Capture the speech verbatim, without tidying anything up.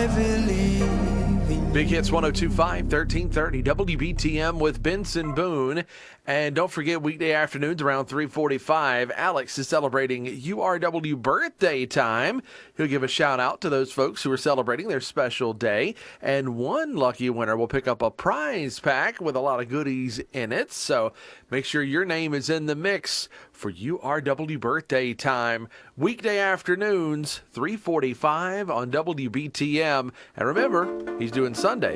I believe in Big Hits one oh two point five, thirteen thirty W B T M with Benson Boone. And don't forget, weekday afternoons around three forty-five, Alex is celebrating U R W birthday time. He'll give a shout out to those folks who are celebrating their special day. And one lucky winner will pick up a prize pack with a lot of goodies in it. So make sure your name is in the mix for U R W birthday time. Weekday afternoons, three forty-five on W B T M. And remember, he's doing Sunday